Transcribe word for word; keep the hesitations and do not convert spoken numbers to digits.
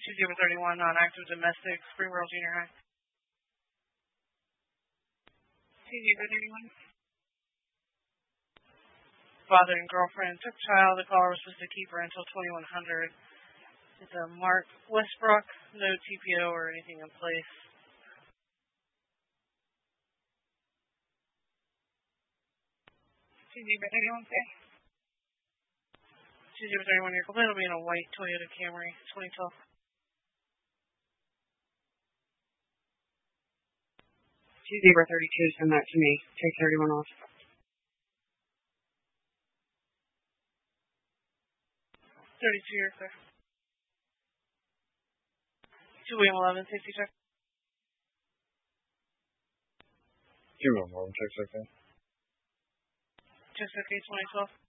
two zero thirty-one, non-active domestic, Springboro Junior High. two zero thirty-one. Father and girlfriend took child. The caller was supposed to keep her until twenty-one hundred. It's a Mark Westbrook, no T P O or anything in place. two zero thirty-one, sir. two zero thirty-one, your complaint will be in a white Toyota Camry, twenty twelve. two zero thirty-two, send that to me. Take thirty-one off. thirty-two here, sir. two William eleven, safety check. two William eleven, check, check, check. Check, okay, twenty twelve.